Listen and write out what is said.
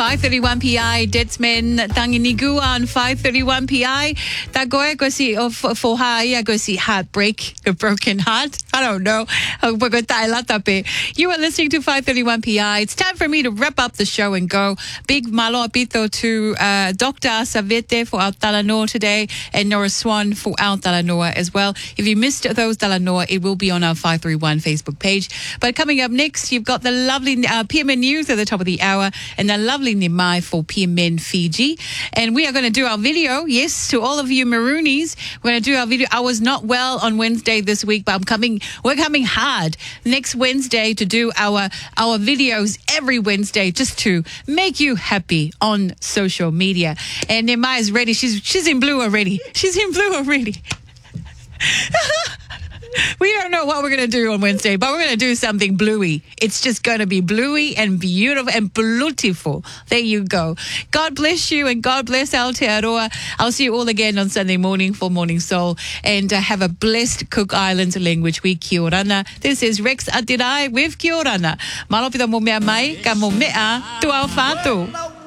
5:31 PI, Detsmen, Tanginigua on 5:31 PI. Tagoe go see of for high, go see heartbreak, a broken heart. I don't know. You are listening to 5:31 PI. It's time for me to wrap up the show and go. Big malo apito to Dr. Savete for our Talanoa today and Nora Swan for our Talanoa as well. If you missed those Talanoa, it will be on our 531 Facebook page. But coming up next, you've got the lovely PMN News at the top of the hour and the lovely Nimai for PMN Fiji. And we are going to do our video. Yes, to all of you Maroonies, we're going to do our video. I was not well on Wednesday this week, but we're coming hard next Wednesday to do our videos every Wednesday just to make you happy on social media. And Nimai is ready. She's in blue already. She's in blue already. We don't know what we're going to do on Wednesday, but we're going to do something bluey. It's just going to be bluey and beautiful and beautiful. There you go. God bless you and God bless Aotearoa. I'll see you all again on Sunday morning for Morning Soul. And have a blessed Cook Islands language week. Kia orana. This is Rex Atirai with Kia orana. Malopita mo mea mai, ka mo mea tu au whātu.